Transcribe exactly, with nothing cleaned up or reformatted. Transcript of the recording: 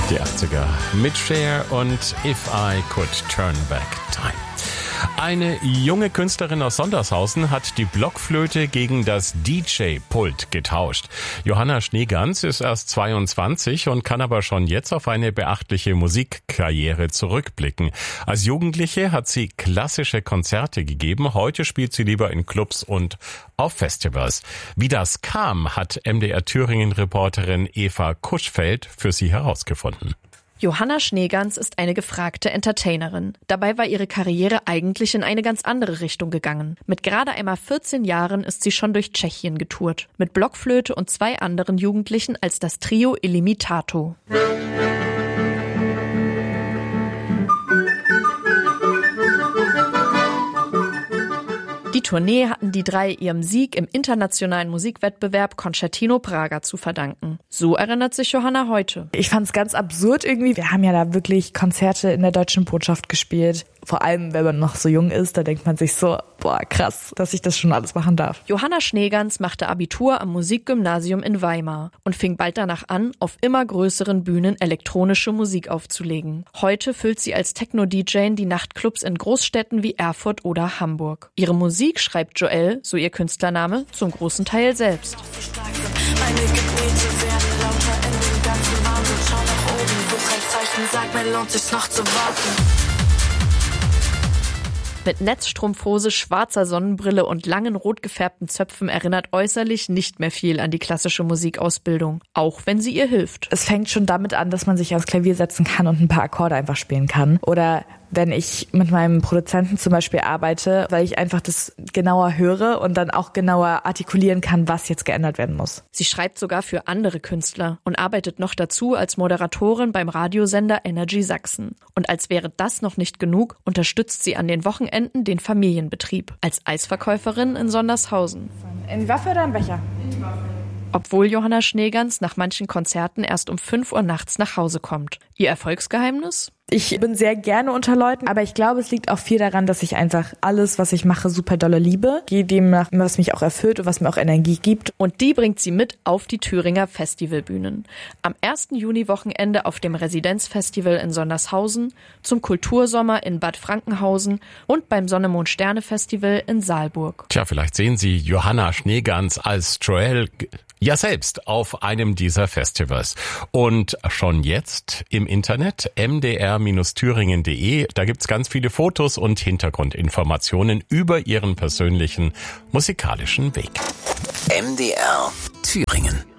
Die achtziger mit Cher und If I Could Turn Back Time. Eine junge Künstlerin aus Sondershausen hat die Blockflöte gegen das D J-Pult getauscht. Johanna Schneegans ist erst zweiundzwanzig und kann aber schon jetzt auf eine beachtliche Musikkarriere zurückblicken. Als Jugendliche hat sie klassische Konzerte gegeben. Heute spielt sie lieber in Clubs und auf Festivals. Wie das kam, hat M D R Thüringen-Reporterin Eva Kuschfeld für sie herausgefunden. Johanna Schneegans ist eine gefragte Entertainerin. Dabei war ihre Karriere eigentlich in eine ganz andere Richtung gegangen. Mit gerade einmal vierzehn Jahren ist sie schon durch Tschechien getourt. Mit Blockflöte und zwei anderen Jugendlichen als das Trio Illimitato. Die Tournee hatten die drei ihrem Sieg im internationalen Musikwettbewerb Concertino Praga zu verdanken. So erinnert sich Johanna heute. Ich fand es ganz absurd irgendwie. Wir haben ja da wirklich Konzerte in der Deutschen Botschaft gespielt. Vor allem, wenn man noch so jung ist, da denkt man sich so, boah, krass, dass ich das schon alles machen darf. Johanna Schneegans machte Abitur am Musikgymnasium in Weimar und fing bald danach an, auf immer größeren Bühnen elektronische Musik aufzulegen. Heute füllt sie als Techno-D J die Nachtclubs in Großstädten wie Erfurt oder Hamburg. Ihre Musik schreibt Joel, so ihr Künstlername, zum großen Teil selbst. Meine Gebete werden lauter in den ganzen Wahnsinn. Schau nach oben, such ein Zeichen, sag mir, lohnt sich's noch zu warten. Mit Netzstrumpfhose, schwarzer Sonnenbrille und langen rot gefärbten Zöpfen erinnert äußerlich nicht mehr viel an die klassische Musikausbildung, auch wenn sie ihr hilft. Es fängt schon damit an, dass man sich ans Klavier setzen kann und ein paar Akkorde einfach spielen kann. Oder wenn ich mit meinem Produzenten zum Beispiel arbeite, weil ich einfach das genauer höre und dann auch genauer artikulieren kann, was jetzt geändert werden muss. Sie schreibt sogar für andere Künstler und arbeitet noch dazu als Moderatorin beim Radiosender Energy Sachsen. Und als wäre das noch nicht genug, unterstützt sie an den Wochenenden den Familienbetrieb als Eisverkäuferin in Sondershausen. In Waffe oder in Becher? Obwohl Johanna Schneegans nach manchen Konzerten erst um fünf Uhr nachts nach Hause kommt. Ihr Erfolgsgeheimnis? Ich bin sehr gerne unter Leuten, aber ich glaube, es liegt auch viel daran, dass ich einfach alles, was ich mache, super dolle liebe. Gehe dem nach, was mich auch erfüllt und was mir auch Energie gibt. Und die bringt sie mit auf die Thüringer Festivalbühnen. Am ersten Juni-Wochenende auf dem Residenzfestival in Sondershausen, zum Kultursommer in Bad Frankenhausen und beim Sonne-Mond-Sterne-Festival in Saalburg. Tja, vielleicht sehen Sie Johanna Schneegans als Joel ja selbst auf einem dieser Festivals. Und schon jetzt im Internet m d r Bindestrich thüringen punkt de, da gibt's ganz viele Fotos und Hintergrundinformationen über ihren persönlichen musikalischen Weg. M D R Thüringen.